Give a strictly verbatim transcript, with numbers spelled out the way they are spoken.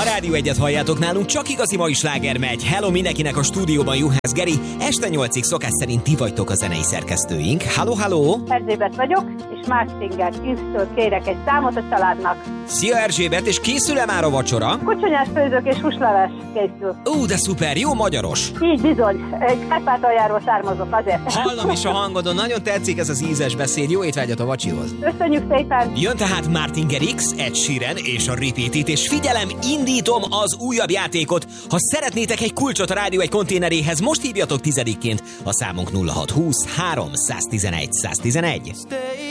A Rádió Egyet halljátok, nálunk csak igazi mai sláger megy. Hello mindenkinek a stúdióban, Juhász Geri. Este nyolcig szokás szerint ti vagytok a zenei szerkesztőink. Halló, halló! Erzsébet vagyok, és Martinger Kinsztől kérek egy számot a családnak. Szia Erzsébet, és készül-e már a vacsora? Kucsonyás főzők és húsleves készül. Ó, de szuper, jó magyaros! Így bizony, Kárpátaljáról származok azért. Hallom is a hangodon, nagyon tetszik ez az ízes beszéd, jó étvágyat a vacsihoz. Köszönjük szépen! Jön tehát Martinger X, Ed Sheeran és a Repeat It, és figyelem, indítom az újabb játékot. Ha szeretnétek egy kulcsot a Rádió egy konténeréhez, most hívjatok tizedikként a számunk nulla hat húsz három tizenegy száz tizenegy.